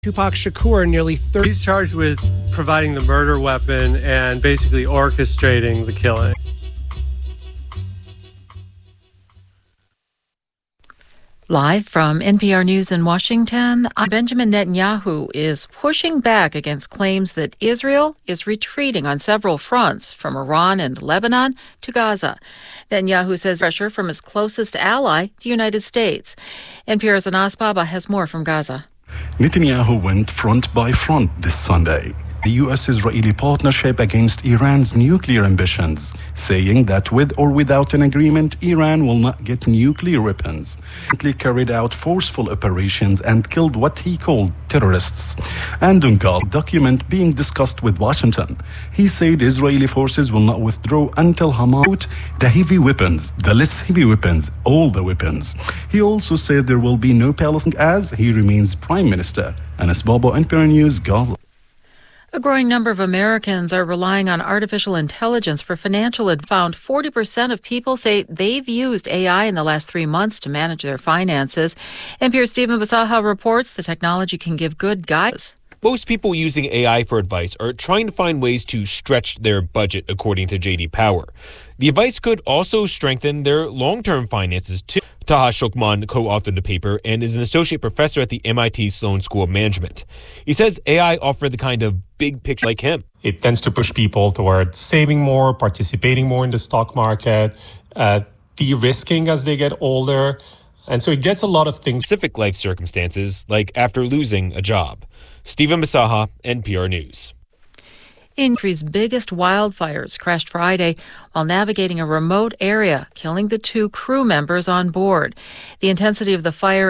Tupac Shakur, nearly 30. He's charged with providing the murder weapon and basically orchestrating the killing. Live from NPR News in Washington, Benjamin Netanyahu is pushing back against claims that Israel is retreating on several fronts, from Iran and Lebanon to Gaza. Netanyahu says pressure from his closest ally, the United States. NPR's Anas Baba has more from Gaza. Netanyahu went front by front this Sunday. The U.S.-Israeli partnership against Iran's nuclear ambitions, saying that with or without an agreement, Iran will not get nuclear weapons. He carried out forceful operations and killed what he called terrorists. And on Gaza, document being discussed with Washington, he said Israeli forces will not withdraw until Hamas the heavy weapons, the less heavy weapons, all the weapons. He also said there will be no Palestine as he remains Prime Minister. Anas Baba, NPR News, Gaza. A growing number of Americans are relying on artificial intelligence for financial advice. Found 40% of people say they've used AI in the last 3 months to manage their finances. NPR's Stephen Basaha reports the technology can give good guidance. Most people using AI for advice are trying to find ways to stretch their budget, according to J.D. Power. The advice could also strengthen their long-term finances, too. Taha Shokman co-authored the paper and is an associate professor at the MIT Sloan School of Management. He says AI offered the kind of big picture like him. It tends to push people toward saving more, participating more in the stock market, de-risking as they get older. And so it gets a lot of things. Specific life circumstances, like after losing a job. Stephen Basaha, NPR News. Country's biggest wildfires crashed Friday while navigating a remote area, killing the 2 crew members on board. The intensity of the fire